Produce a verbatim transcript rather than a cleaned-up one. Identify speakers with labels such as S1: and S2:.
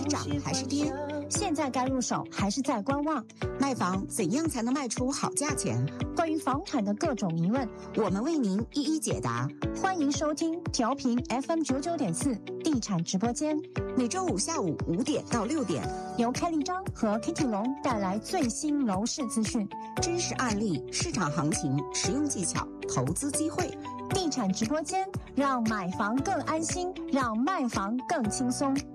S1: 涨还是跌？
S2: 现在该入手还是在观望？
S1: 卖房怎样才能卖出好价钱？
S2: 关于房产的各种疑问，
S1: 我们为您一一解答。
S2: 欢迎收听调频 F M 九九点四地产直播间，
S1: 每周五下午五点到六点，
S2: 由开立章和 Kitty 龙带来最新楼市资讯、
S1: 真实案例、市场行情、实用技巧、投资机会。
S2: 地产直播间，让买房更安心，让卖房更轻松。